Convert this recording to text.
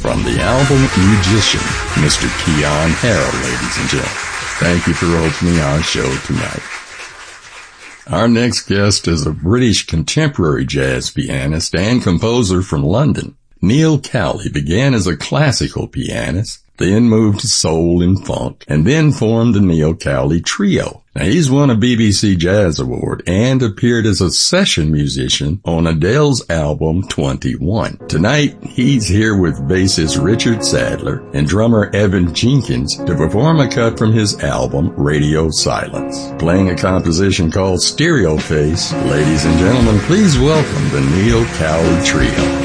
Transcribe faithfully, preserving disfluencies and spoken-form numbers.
from the album Musician, Mister Keyon Harrold, ladies and gentlemen. Thank you for opening our show tonight. Our next guest is a British contemporary jazz pianist and composer from London. Neil Cowley began as a classical pianist, then moved to soul and funk, and then formed the Neil Cowley Trio. Now, he's won a B B C Jazz Award and appeared as a session musician on Adele's album twenty-one. Tonight, he's here with bassist Richard Sadler and drummer Evan Jenkins to perform a cut from his album Radio Silence. Playing a composition called Stereo Face, ladies and gentlemen, please welcome the Neil Cowley Trio.